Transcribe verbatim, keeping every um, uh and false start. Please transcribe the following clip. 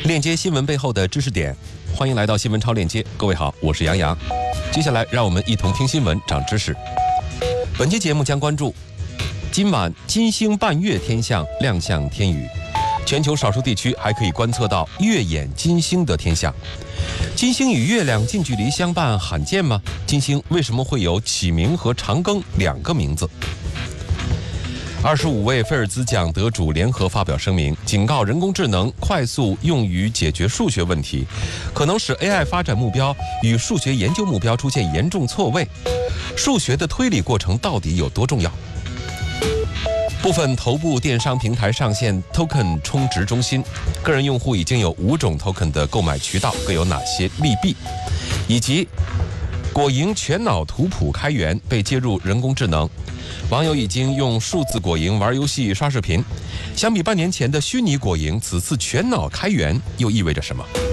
链接新闻背后的知识点，欢迎来到新闻超链接。各位好，我是杨洋。接下来让我们一同听新闻，长知识。本期节目将关注今晚金星伴月天象亮相天宇，全球少数地区还可以观测到月掩金星的天象。金星与月亮近距离相伴罕见吗？金星为什么会有启明和长庚两个名字？二十五位菲尔兹奖得主联合发表声明，警告人工智能快速用于解决数学问题，可能使 A I 发展目标与数学研究目标出现严重错位。数学的推理过程到底有多重要？部分头部电商平台上线 token 充值中心，个人用户已经有五种 token 的购买渠道，各有哪些利弊？以及果蝇全脑图谱开源被接入人工智能，网友已经用数字果蝇玩游戏、刷视频。相比半年前的虚拟果蝇，此次全脑开源又意味着什么？